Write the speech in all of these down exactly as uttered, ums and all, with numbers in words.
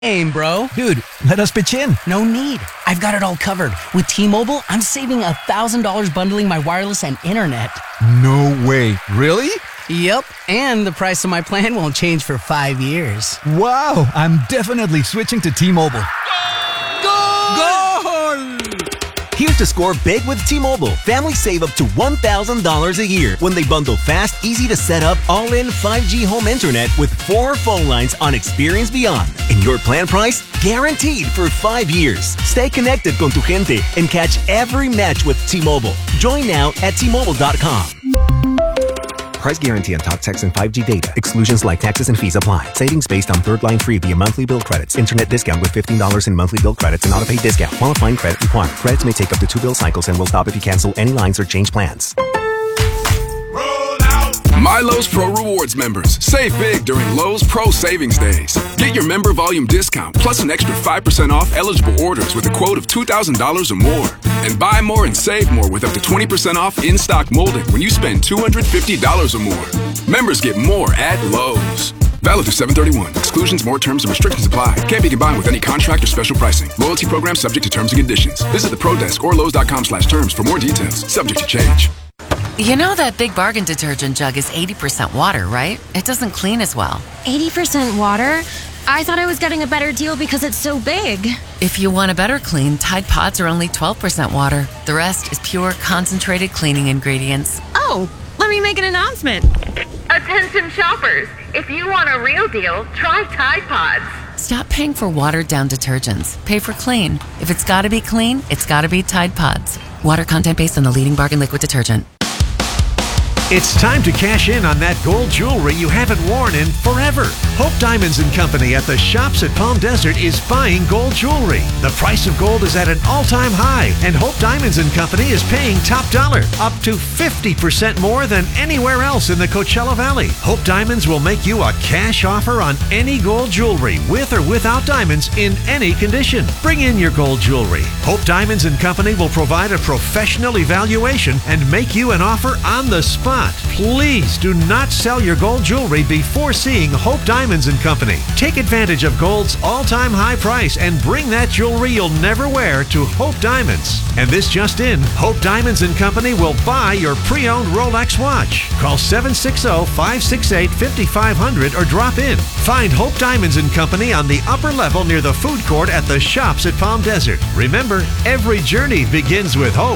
Game, bro. Dude, let us pitch in. No need. I've got it all covered. With T-Mobile, I'm saving one thousand dollars bundling my wireless and internet. No way. Really? Yep, and the price of my plan won't change for five years. Wow, I'm definitely switching to T-Mobile. Goal! Goal! Here to score big with T-Mobile. Families save up to one thousand dollars a year when they bundle fast, easy to set up, all-in five G home internet with four phone lines on Experience Beyond. And your plan price? Guaranteed for five years. Stay connected con tu gente and catch every match with T-Mobile. Join now at T Mobile dot com. Price guarantee on talk, text, and five G data. Exclusions like taxes and fees apply. Savings based on third line free via monthly bill credits. Internet discount with fifteen dollars in monthly bill credits and auto-pay discount. Qualifying credit required. Credits may take up to two bill cycles and will stop if you cancel any lines or change plans. MyLowe's Pro Rewards members. Save big during Lowe's Pro Savings Days. Get your member volume discount plus an extra five percent off eligible orders with a quote of two thousand dollars or more. And buy more and save more with up to twenty percent off in-stock molding when you spend two hundred fifty dollars or more. Members get more at Lowe's. Valid through seven thirty-one. Exclusions, more terms, and restrictions apply. Can't be combined with any contract or special pricing. Loyalty program subject to terms and conditions. Visit the Pro Desk or Lowe's dot com slash terms for more details. Subject to change. You know that Big Bargain detergent jug is eighty percent water, right? It doesn't clean as well. eighty percent water? I thought I was getting a better deal because it's so big. If you want a better clean, Tide Pods are only twelve percent water. The rest is pure, concentrated cleaning ingredients. Oh, let me make an announcement. Attention shoppers, if you want a real deal, try Tide Pods. Stop paying for watered-down detergents. Pay for clean. If it's gotta be clean, it's gotta be Tide Pods. Water content based on the leading bargain liquid detergent. It's time to cash in on that gold jewelry you haven't worn in forever. Hope Diamonds and Company at the Shops at Palm Desert is buying gold jewelry. The price of gold is at an all-time high, and Hope Diamonds and Company is paying top dollar, up to fifty percent more than anywhere else in the Coachella Valley. Hope Diamonds will make you a cash offer on any gold jewelry, with or without diamonds, in any condition. Bring in your gold jewelry. Hope Diamonds and Company will provide a professional evaluation and make you an offer on the spot. Please do not sell your gold jewelry before seeing Hope Diamonds and Company. Take advantage of gold's all-time high price and bring that jewelry you'll never wear to Hope Diamonds. And this just in, Hope Diamonds and Company will buy your pre-owned Rolex watch. Call seven six zero, five six eight, five five zero zero or drop in. Find Hope Diamonds and Company on the upper level near the food court at the Shops at Palm Desert. Remember, every journey begins with hope.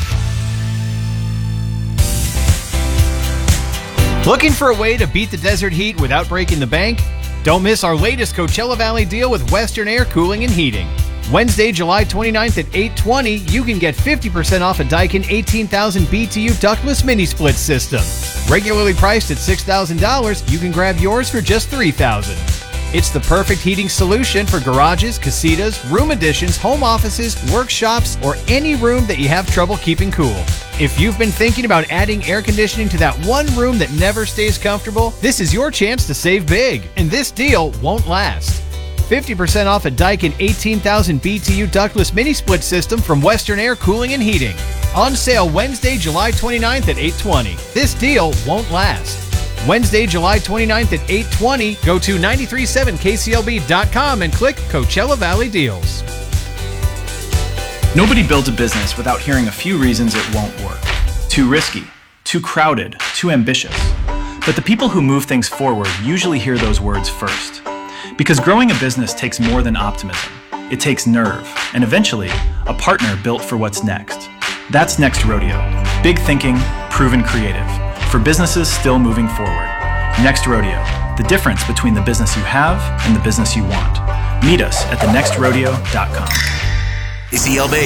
Looking for a way to beat the desert heat without breaking the bank? Don't miss our latest Coachella Valley deal with Western Air Cooling and Heating. Wednesday, July twenty-ninth at eight twenty, you can get fifty percent off a Daikin eighteen thousand B T U ductless mini split system. Regularly priced at six thousand dollars, you can grab yours for just three thousand dollars. It's the perfect heating solution for garages, casitas, room additions, home offices, workshops, or any room that you have trouble keeping cool. If you've been thinking about adding air conditioning to that one room that never stays comfortable, this is your chance to save big, and this deal won't last. fifty percent off a Daikin eighteen thousand B T U ductless mini split system from Western Air Cooling and Heating. On sale Wednesday, July twenty-ninth at eight twenty. This deal won't last. Wednesday, July twenty-ninth at eight twenty. Go to nine three seven K C L B dot com and click Coachella Valley Deals. Nobody builds a business without hearing a few reasons it won't work. Too risky, too crowded, too ambitious. But the people who move things forward usually hear those words first. Because growing a business takes more than optimism. It takes nerve, and eventually, a partner built for what's next. That's Next Rodeo. Big thinking, proven creative. For businesses still moving forward. Next Rodeo. The difference between the business you have and the business you want. Meet us at the next rodeo dot com. It's E L B.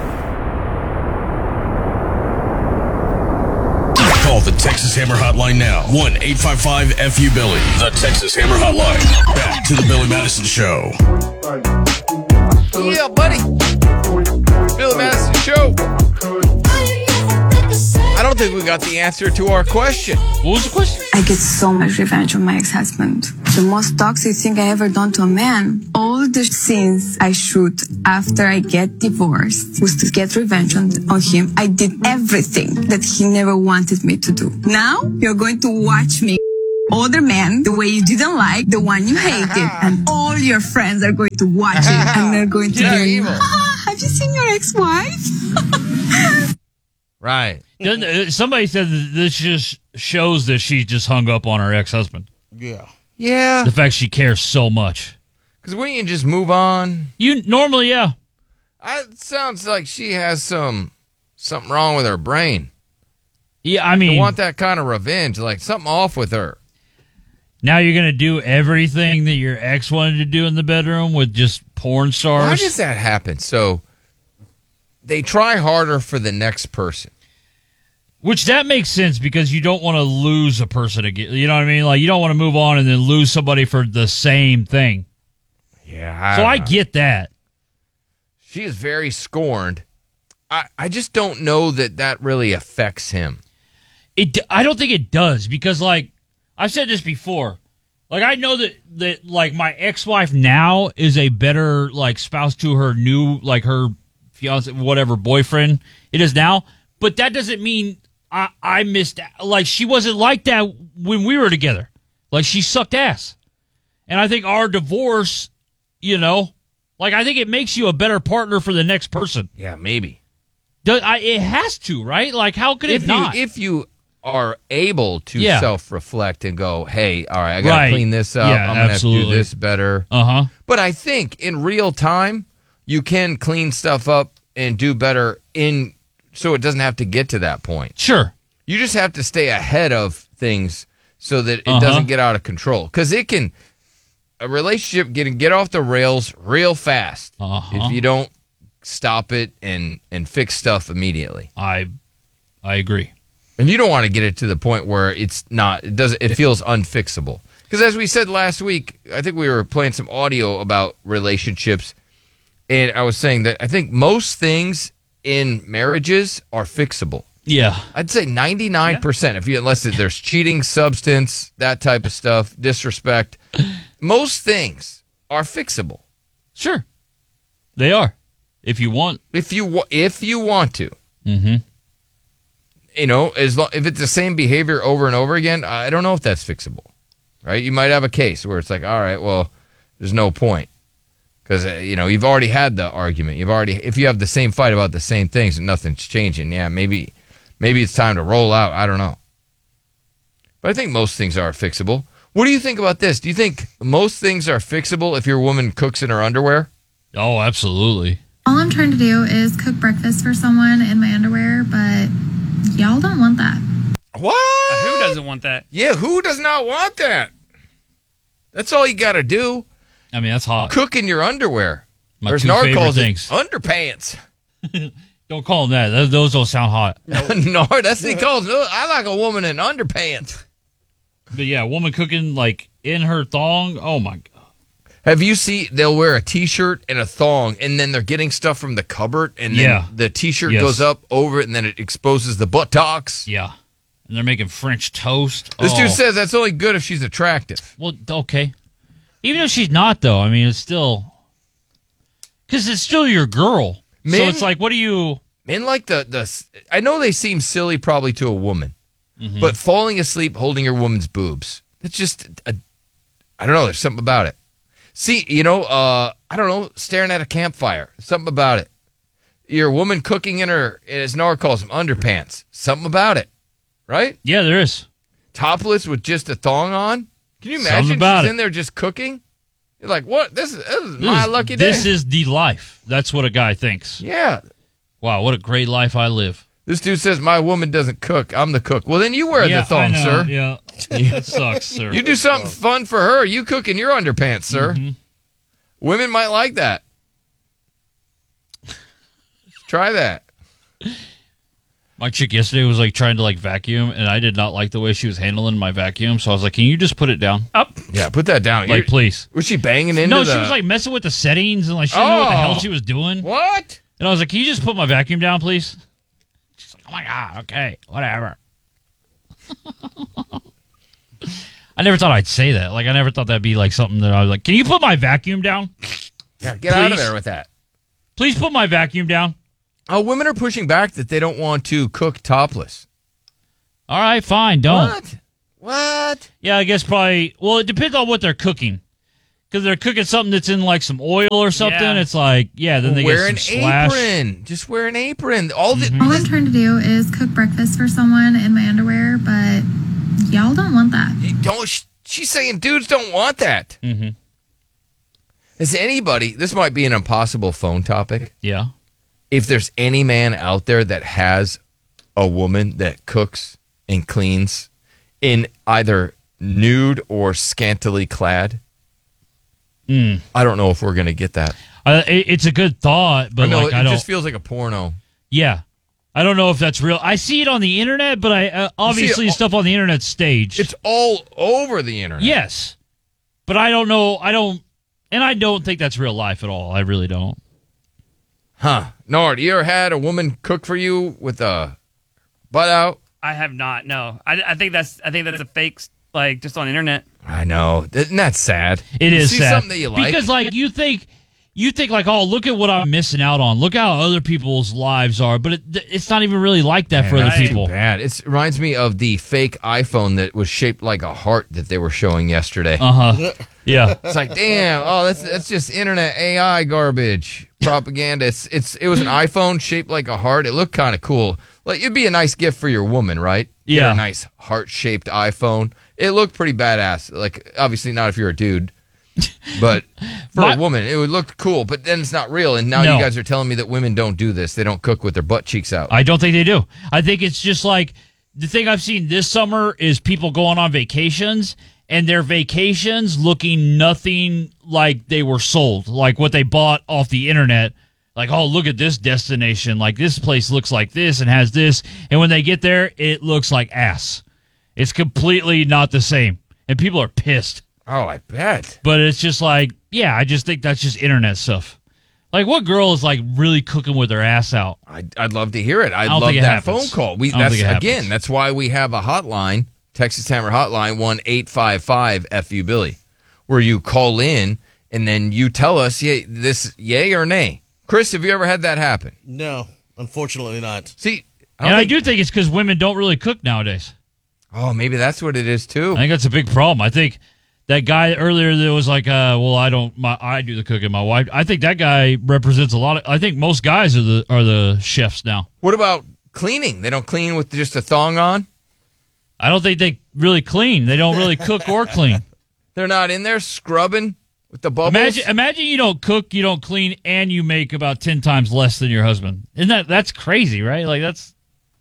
Call the Texas Hammer Hotline now. one eight five five F U Billy. The Texas Hammer Hotline. Back to the Billy Madison Show. Yeah, buddy. Billy Madison Show. I don't think we got the answer to our question. What was the question? I get so much revenge on my ex-husband. The most toxic thing I ever done to a man. All the scenes I shoot after I get divorced was to get revenge on, on him. I did everything that he never wanted me to do. Now you're going to watch me other man the way you didn't like, the one you hated, and all your friends are going to watch it and they're going to be like, ah, have you seen your ex-wife? Right. Doesn't- uh, Somebody said that this just shows that she just hung up on her ex-husband. Yeah. Yeah. The fact she cares so much. Because we can just move on. You normally, yeah. I, it sounds like she has some something wrong with her brain. Yeah, I mean, You want that kind of revenge, like something off with her. now you're going to do everything that your ex wanted to do in the bedroom with just porn stars. Why does that happen? So they try harder for the next person. Which that makes sense because you don't want to lose a person again. You know what I mean? Like you don't want to move on and then lose somebody for the same thing. Yeah. So I know. get that. She is very scorned. I, I just don't know that that really affects him. It. I don't think it does because, like, I've said this before. Like, I know that, that like, my ex-wife now is a better, like, spouse to her new, like, her fiance, whatever, boyfriend it is now. But that doesn't mean I, I missed, like, she wasn't like that when we were together. Like, she sucked ass. And I think our divorce, you know, like, I think it makes you a better partner for the next person. Yeah, maybe. Does, I, it has to, right? Like, how could it If not? you, if you are able to Yeah. self-reflect and go, hey, all right, I got to Right. clean this up. Yeah, I'm going to have to do absolutely. this better. Uh-huh. But I think in real time, you can clean stuff up and do better in so it doesn't have to get to that point. Sure. You just have to stay ahead of things so that it Uh-huh. doesn't get out of control. Because it can, a relationship can get off the rails real fast Uh-huh. if you don't stop it and, and fix stuff immediately. I I agree. And you don't want to get it to the point where it's not, it doesn't, it feels unfixable. Because as we said last week, I think we were playing some audio about relationships, and I was saying that I think most things in marriages are fixable. Yeah. I'd say ninety-nine percent, if you unless there's cheating, substance, that type of stuff, disrespect, most things are fixable. Sure. They are. If you want. If you wa- if you want to. Mm-hmm. You know, as long, if it's the same behavior over and over again, I don't know if that's fixable. Right? You might have a case where it's like, all right, well, there's no point. Because, uh, you know, you've already had the argument. You've already, if you have the same fight about the same things and nothing's changing, yeah, maybe maybe it's time to roll out. I don't know. But I think most things are fixable. What do you think about this? Do you think most things are fixable if your woman cooks in her underwear? Oh, absolutely. All I'm trying to do is cook breakfast for someone in my underwear, but y'all don't want that. What? Who doesn't want that? Yeah, who does not want that? That's all you got to do. I mean, that's hot. Cook in your underwear. My Or as two Nard favorite calls it, things. underpants. Don't call them that. Those, those don't sound hot. Nard, that's what he calls it. I like a woman in underpants. But yeah, a woman cooking like in her thong. Oh my god. Have you seen, they'll wear a T-shirt and a thong, and then they're getting stuff from the cupboard, and then Yeah. the T-shirt Yes. goes up over it, and then it exposes the buttocks. Yeah. And they're making French toast. This oh. dude says that's only good if she's attractive. Well, okay. Even if she's not, though, I mean, it's still because it's still your girl. so Men- it's like, what do you? Men like the, the I know they seem silly probably to a woman, Mhm. but falling asleep holding your woman's boobs, it's just, a, I don't know, there's something about it. See, you know, uh, I don't know, staring at a campfire, something about it. Your woman cooking in her, as Nard calls them, underpants, something about it, right? Yeah, there is. Topless with just a thong on. Can you Something imagine about she's it. in there just cooking? You're like, what? This is, this is This my is- lucky day. This is the life. That's what a guy thinks. Yeah. Wow, what a great life I live. This dude says my woman doesn't cook. I'm the cook. Well, then you wear Yeah, the thong, I know. sir. Yeah, that sucks, sir. You do something fun for her. You cook in your underpants, sir. Mm-hmm. Women might like that. Try that. My chick yesterday was like trying to like vacuum, and I did not like the way she was handling my vacuum. So I was like, "Can you just put it down?" Up. Yeah, put that down. Like, You're- please. Was she banging into No, the... she was like messing with the settings and like she didn't know what the hell Oh. she was doing. What? And I was like, "Can you just put my vacuum down, please?" She's like, "Oh my god, okay, whatever." I never thought I'd say that. Like, I never thought that'd be like something that I was like, "Can you put my vacuum down?" Yeah, get out of Please? there with that. Please put my vacuum down. Oh, women are pushing back that they don't want to cook topless. All right, fine, don't. What? What? Yeah, I guess probably. Well, it depends on what they're cooking. Because they're cooking something that's in like some oil or something. Yeah. It's like, yeah, then they wear get an some slash. apron. Just wear an apron. All the All I'm trying to do is cook breakfast for someone in my underwear, but y'all don't want that. don't. She's saying dudes don't want that. Mm-hmm. Is anybody? This might be an impossible phone topic. Yeah. If there's any man out there that has a woman that cooks and cleans in either nude or scantily clad. Mm. I don't know if we're going to get that. Uh, it, it's a good thought, but I know, like, it I don't. just feels like a porno. Yeah. I don't know if that's real. I see it on the internet, but I uh, obviously all, stuff on the internet's staged. It's all over the internet. Yes. But I don't know. I don't. And I don't think that's real life at all. I really don't. Huh. Nord, you ever had a woman cook for you with a butt out? I have not. No, I, I think that's I think that's a fake, like just on the internet. I know. Isn't that sad? It You is see sad. something that you like? Because like you think you think like, oh, look at what I'm missing out on. Look how other people's lives are, but it, it's not even really like that Man, for other that's too people. bad. It's, it reminds me of the fake iPhone that was shaped like a heart that they were showing yesterday. Uh-huh. Yeah. It's like, damn, oh, that's that's just internet A I garbage propaganda. It's it's it was an iPhone shaped like a heart. It looked kind of cool. Like it'd be a nice gift for your woman, right? Get her Yeah. a nice heart-shaped iPhone. It looked pretty badass. Like obviously not if you're a dude. But for My- a woman, it would look cool, but then it's not real. And now No. you guys are telling me that women don't do this. They don't cook with their butt cheeks out. I don't think they do. I think it's just like the thing I've seen this summer is people going on vacations and their vacations looking nothing like they were sold, like what they bought off the internet. Like, oh, look at this destination. Like this place looks like this and has this. And when they get there, it looks like ass. It's completely not the same. And people are pissed. Oh, I bet. But it's just like, yeah, I just think that's just internet stuff. Like, what girl is like really cooking with her ass out? I'd, I'd love to hear it. I'd don't love think it that happens. phone call. We I don't that's think it again. happens. That's why we have a hotline, Texas Hammer Hotline one eight five five F U Billy, where you call in and then you tell us, yeah, this yay or nay. Chris, have you ever had that happen? No, unfortunately not. See, I And don't I think- do think it's because women don't really cook nowadays. Oh, maybe that's what it is too. I think that's a big problem. I think that guy earlier that was like, uh, well, I don't, my, I do the cooking. My wife. I think that guy represents a lot of. I think most guys are the are the chefs now. What about cleaning? They don't clean with just a thong on? I don't think they really clean. They don't really cook or clean. They're not in there scrubbing with the bubbles? Imagine, imagine you don't cook, you don't clean, and you make about ten times less than your husband. Isn't that that's crazy, right? Like that's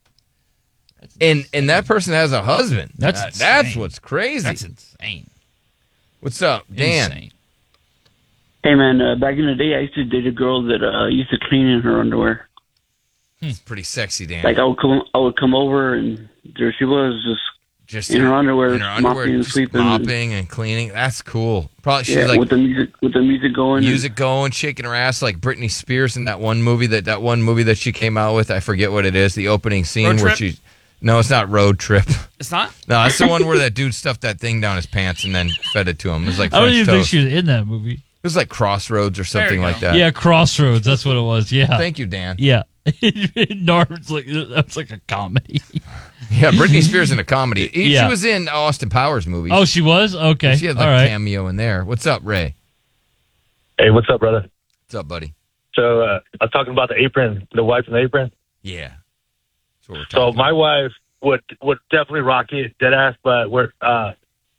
and and that person has a husband. That's Uh, that's insane. what's crazy. That's insane. What's up, Dan? Insane. Hey man, uh, back in the day, I used to date a girl that uh, used to clean in her underwear. It's pretty sexy, Dan. Like I would come, I would come over and there she was, just, Just in her underwear, in her underwear, mopping and just sweeping, mopping and cleaning. That's cool. Probably she's yeah, like with the music, with the music going. music going, shaking her ass like Britney Spears in that one movie that that one movie that she came out with. I forget what it is. The opening scene Road where Trip? she. No, it's not Road Trip. It's not? No, that's the one where that dude stuffed that thing down his pants and then fed it to him. It was like I don't French even think toast. she was in that movie. It was like Crossroads or something you like go. that. Yeah, Crossroads. That's what it was. Yeah. Thank you, Dan. Yeah. Norman's like that's like a comedy. Yeah, Britney Spears in a comedy. He- Yeah. She was in Austin Powers movies. Oh, she was? Okay. She had like All a right. cameo in there. What's up, Ray? Hey, what's up, brother? What's up, buddy? So uh, I was talking about the apron, the wife and the apron. Yeah. That's what we're So my wife would would definitely rock it, dead ass. But we're uh,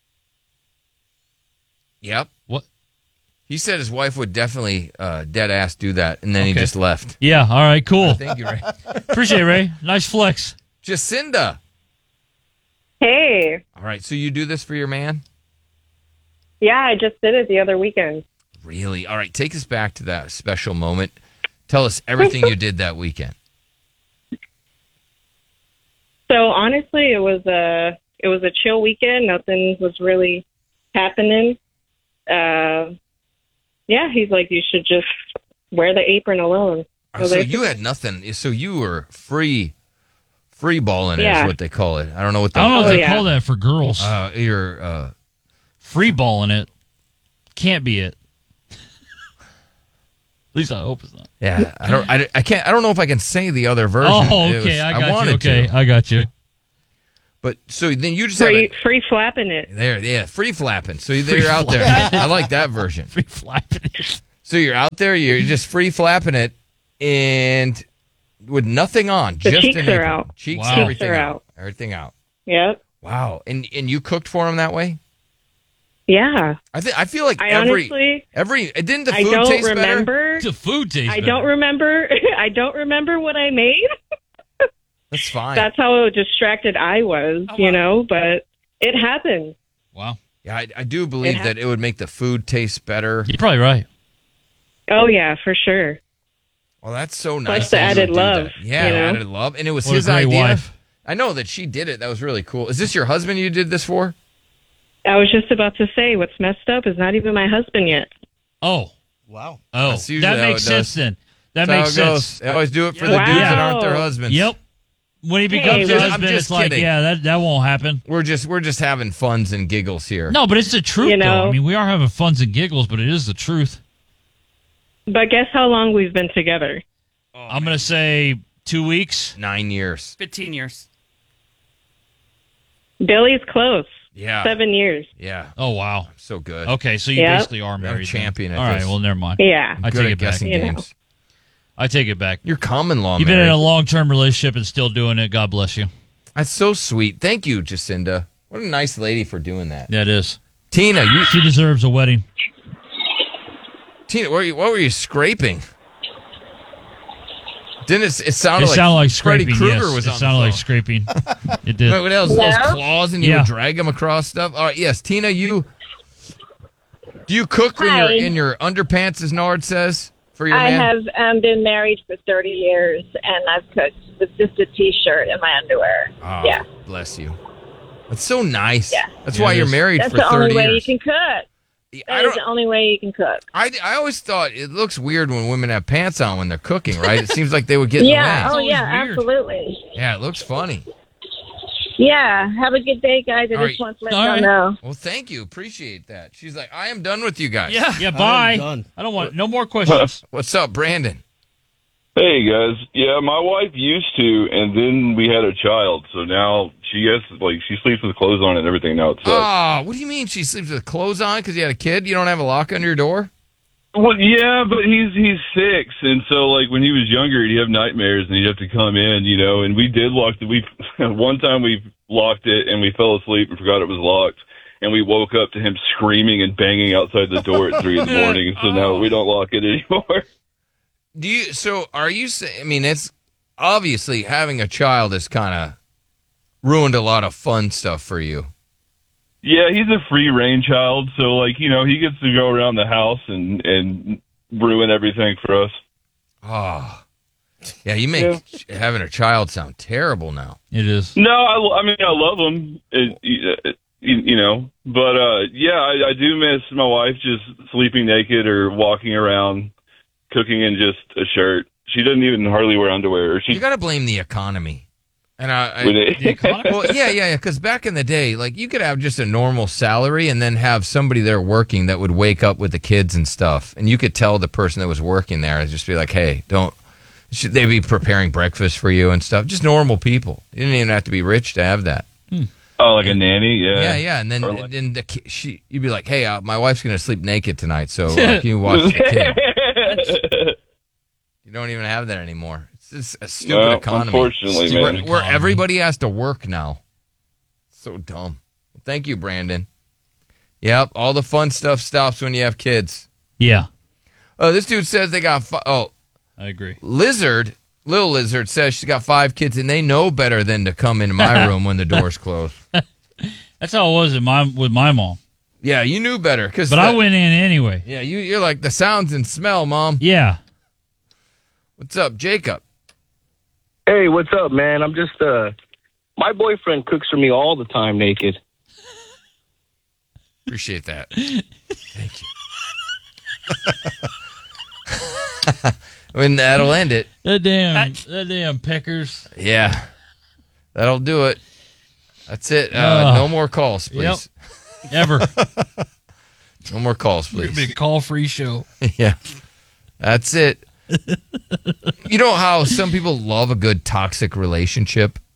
Yep. What? He said his wife would definitely uh, dead ass do that, and then he Okay. just left. Yeah, all right, cool. Thank you, Ray. Appreciate it, Ray. Nice flex. Jacinda. Hey. All right, so you do this for your man? Yeah, I just did it the other weekend. Really? All right, take us back to that special moment. Tell us everything you did that weekend. So honestly, it was a it was a chill weekend. Nothing was really happening. Uh, yeah, he's like, you should just wear the apron alone. Oh, so they- you had nothing. So you were free, free balling Yeah. is what they call it. I don't know what the, I don't know Oh, if they yeah. call that for girls. Uh, you're uh, Free balling it. Can't be it. At least I hope it's not. yeah. I don't. I, I can't. I don't know if I can say the other version. Oh, It okay. was- I got you. wanted Okay, to. I got you. But so then you just Free, have a, free flapping it. there, yeah, free flapping. So you're out there. I like that version. Free flapping it. So you're out there, you're just free flapping it, and with nothing on, The just cheeks an are apron. out. Cheeks, Wow. everything Cheeks are out. out. everything out. Yep. Wow, and and you cooked for him that way? Yeah. I think I feel like I every honestly, every didn't the I food don't taste remember. better? The food tastes I better. don't remember. I don't remember what I made. That's fine. That's how distracted I was, Oh, you know. But it happened. Wow. Yeah, I, I do believe It that it would make the food taste better. You're probably right. Oh yeah, for sure. Well, that's so Plus nice. the that you added would do love, that. Yeah, you know? added love, and it was What a his great idea. wife. I know that she did it. That was really cool. Is this your husband you did this for? I was just about to say, what's messed up is not even my husband yet. Oh. Wow. Oh, That's usually that how makes it does. sense then. That That's how makes it goes. sense. They always do it for the Wow. dudes that aren't their husbands. Yep. When he Hey, becomes I'm a just husband, it's like, kidding. yeah, that, that won't happen. We're just we're just having funs and giggles here. No, but it's the truth, You though. know- I mean, we are having funs and giggles, but it is the truth. But guess how long we've been together? I'm going to say two weeks. Nine years. Fifteen years. Billy's close. Yeah. Seven years. Yeah. Oh, wow. So good. Okay, so you Yep. basically are I'm married. a champion then. at All right, this. well, never mind. Yeah. I Good take at it back. guessing You know. games. I take it back. You're common law You've been married. in a long-term relationship and still doing it. God bless you. That's so sweet. Thank you, Jacinda. What a nice lady for doing that. That is. Tina, you She deserves a wedding. Tina, what were you, what were you scraping? Didn't it, it sounded It like sounded like Freddy scraping. Krueger Yes, was it on the sounded like phone. scraping. It did. What else? Those claws, and you Yeah. would drag them across stuff. All right, yes, Tina, you do you cook in Hi. your in your underpants, as Nard says, for your I man? have um, been married for thirty years, and I've cooked with just a T-shirt and my underwear. Oh, yeah, bless you. That's so nice. Yeah. That's Yeah, why it you're is. married that's for the thirty only way years. you can cook. I That is don't- the only way you can cook. I, I always thought it looks weird when women have pants on when they're cooking, right? It seems like they would get Yeah. in Oh the way. yeah. Absolutely. Yeah, it looks funny. Yeah. Have a good day, guys. I All just right. want to let All y'all right. know. Well, thank you. Appreciate that. She's like, I am done with you guys. Yeah. Yeah. Bye. done. I don't want no more questions. What's up, Brandon? Hey guys, yeah, my wife used to, and then we had a child, so now she has like she sleeps with clothes on and everything now. It sucks. Oh, what do you mean she sleeps with clothes on because you had a kid? You don't have a lock under your door? Well, yeah, but he's he's six, and so like when he was younger, he'd have nightmares, and he'd have to come in, you know. And we did lock the we one time we locked it, and we fell asleep and forgot it was locked, and we woke up to him screaming and banging outside the door at three in the morning, and so now we don't lock it anymore. Do you? So are you saying? I mean, it's obviously having a child has kind of ruined a lot of fun stuff for you. Yeah, he's a free range child, so like you know he gets to go around the house and and ruin everything for us. Oh, yeah. You make having a child sound terrible now. It is. No, I, I mean I love him, it, it, you, you know, but uh, yeah, I, I do miss my wife just sleeping naked or walking around, cooking in just a shirt. She doesn't even hardly wear underwear. Or she, You got to blame the economy. And I, I With it? The economy? well, yeah, yeah, yeah. Because back in the day, like you could have just a normal salary and then have somebody there working that would wake up with the kids and stuff, and you could tell the person that was working there just be like, "Hey, don't." Should they be preparing breakfast for you and stuff? Just normal people. You didn't even have to be rich to have that. oh, like a nanny, yeah, Yeah, yeah. And then, Or like- then the ki- she, you'd be like, "Hey, uh, my wife's gonna sleep naked tonight, so uh, can you watch the kid?" You don't even have that anymore. It's just a stupid No, economy. unfortunately, where, man. where everybody has to work now. So dumb. Thank you, Brandon. Yep, all the fun stuff stops when you have kids. Yeah. Oh, this dude says they got. Fi- oh, I agree. Lizard, Little Lizard says she's got five kids, and they know better than to come into my room when the door's closed. That's how it was in my, with my mom. Yeah, you knew better, cause But the- I went in anyway. Yeah, you, you're like the sounds and smell, Mom. Yeah. What's up, Jacob? Hey, what's up, man? I'm just, uh, my boyfriend cooks for me all the time naked. Appreciate that. Thank you. When that'll end it. That damn, that damn peckers. Yeah, that'll do it. That's it. Uh, Uh, no more calls, please. Yep. Ever. No more calls, It's please. gonna be a call-free show. Yeah, that's it. You know how some people love a good toxic relationship?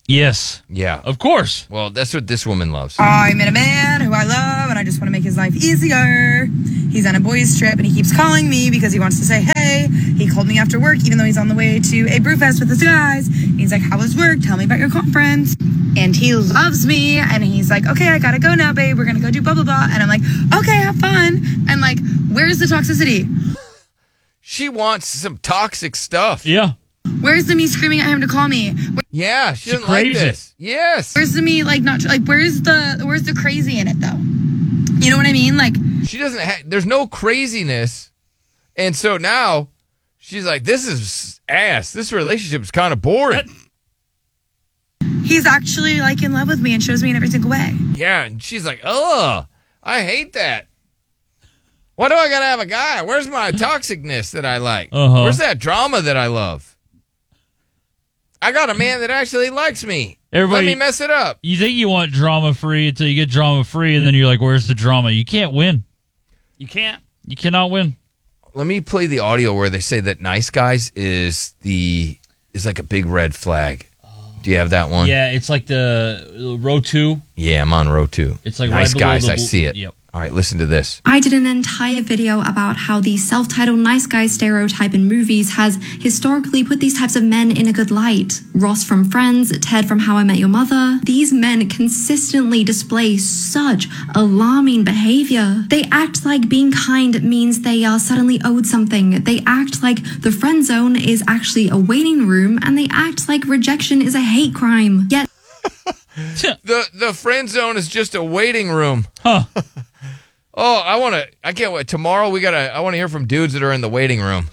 Yes. Yeah. Of course. Well, that's what this woman loves. I met a man who I love, and I just want to make his life easier. He's on a boys' trip, and he keeps calling me because he wants to say hey. He called me after work, even though he's on the way to a brewfest with his guys. He's like, how was work? Tell me about your conference. And he loves me, and he's like, okay, I gotta go now, babe. We're gonna go do blah, blah, blah. And I'm like, okay, have fun. And like, where's the toxicity? She wants some toxic stuff. Yeah. Where's the me screaming at him to call me? Where- yeah, she, she doesn't like this. It. Yes. Where's the me like not like where's the where's the crazy in it though? You know what I mean? Like she doesn't. Ha- there's no craziness, and so now she's like, "This is ass. This relationship is kind of boring." He's actually like in love with me and shows me in every single way. Yeah, and she's like, "Oh, I hate that. Why do I gotta have a guy? Where's my toxicness that I like? Uh-huh. Where's that drama that I love? I got a man that actually likes me. Everybody, let me mess it up." You think you want drama free until you get drama free, and then you're like, "Where's the drama?" You can't win. You can't. You cannot win. Let me play the audio where they say that nice guys is the is like a big red flag. Do you have that one? Yeah, it's like the row two. Yeah, I'm on row two. It's like nice right below guys. the I bl- see it. Yep. All right, listen to this. I did an entire video about how the self-titled nice guy stereotype in movies has historically put these types of men in a good light. Ross from Friends, Ted from How I Met Your Mother. These men consistently display such alarming behavior. They act like being kind means they are suddenly owed something. They act like the friend zone is actually a waiting room, and they act like rejection is a hate crime. Yet the the friend zone is just a waiting room. Huh. Oh, I want to. I can't wait. Tomorrow we gotta. I want to hear from dudes that are in the waiting room.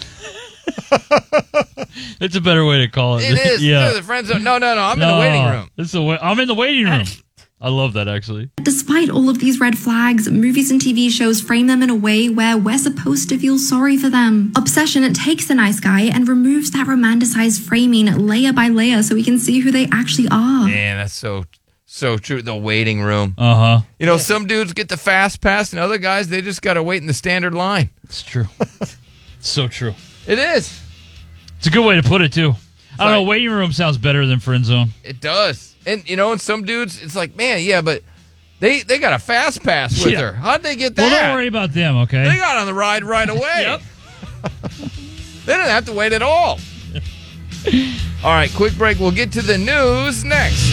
It's a better way to call it. It is. Yeah. The friend zone. No, no, no. I'm no, in the waiting room. It's a wa- I'm in the waiting room. I love that actually. despite all of these red flags, movies and T V shows frame them in a way where we're supposed to feel sorry for them. Obsession takes the nice guy and removes that romanticized framing layer by layer so we can see who they actually are. Man, that's so so true. The waiting room. Uh huh. You know, some dudes get the fast pass, and other guys they just got to wait in the standard line. It's true. So true. It is. It's a good way to put it too. I don't know. Waiting room sounds better than friend zone. It does. And, you know, and some dudes, it's like, man, yeah, but they, they got a fast pass with Yeah. her. How'd they get that? Well, don't worry about them, okay? They got on the ride right away. Yep. They didn't have to wait at all. All right, quick break. We'll get to the news next.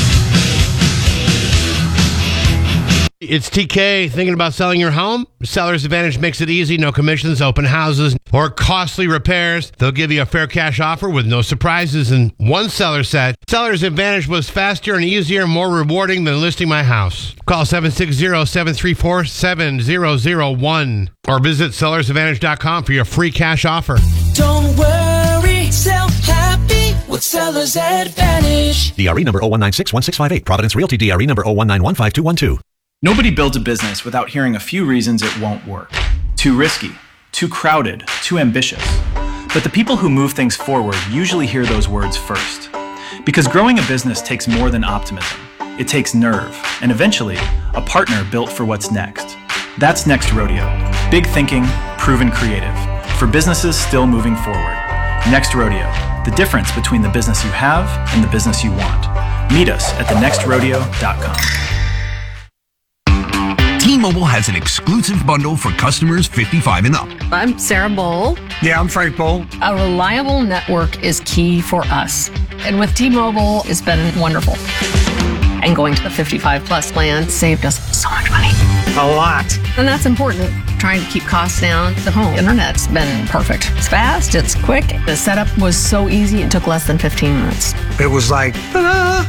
It's T K. Thinking about selling your home? Seller's Advantage makes it easy. No commissions, open houses, or costly repairs. They'll give you a fair cash offer with no surprises. And one seller said, Seller's Advantage was faster and easier, more rewarding than listing my house. Call seven six zero, seven three four, seven zero zero one or visit sellers advantage dot com for your free cash offer. Don't worry, sell happy with Seller's Advantage. D R E number zero one nine six one six five eight. Providence Realty D R E number zero one nine one five two one two. Nobody builds a business without hearing a few reasons it won't work. Too risky, too crowded, too ambitious. But the people who move things forward usually hear those words first. Because growing a business takes more than optimism. It takes nerve, and eventually, a partner built for what's next. That's Next Rodeo. Big thinking, proven creative. For businesses still moving forward. Next Rodeo. The difference between the business you have and the business you want. Meet us at the next rodeo dot com. T-Mobile has an exclusive bundle for customers fifty-five and up. I'm Sarah Bowl. Yeah, I'm Frank Bowl. A reliable network is key for us. And with T-Mobile, it's been wonderful. And going to the fifty-five plus plan saved us so much money. A lot. And that's important. Trying to keep costs down. The home internet's been perfect. It's fast, it's quick. The setup was so easy, it took less than fifteen minutes. It was like, ta-da!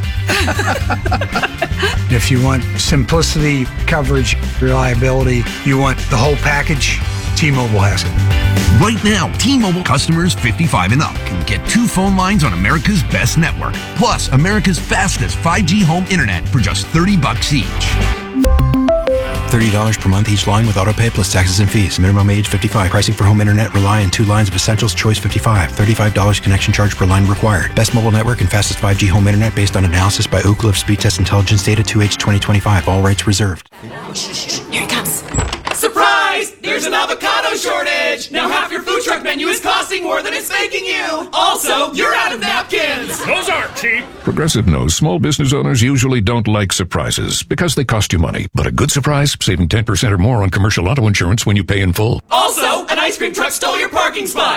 If you want simplicity, coverage, reliability, you want the whole package, T-Mobile has it. Right now, T-Mobile customers fifty-five and up can get two phone lines on America's best network, plus America's fastest five G home internet for just thirty bucks each. thirty dollars per month each line with autopay plus taxes and fees. Minimum age fifty-five. Pricing for home internet rely on two lines of Essentials Choice fifty-five. thirty-five dollars connection charge per line required. Best mobile network and fastest five G home internet based on analysis by Ookla of Speed Test Intelligence data two H twenty twenty-five. All rights reserved. Here he comes. Surprise! There's an avocado shortage! Now half your food truck menu is costing more than it's making you! Also, you're out of napkins! Those aren't cheap. Progressive knows small business owners usually don't like surprises because they cost you money. But a good surprise, saving ten percent or more on commercial auto insurance when you pay in full. Also, an ice cream truck stole your parking spot.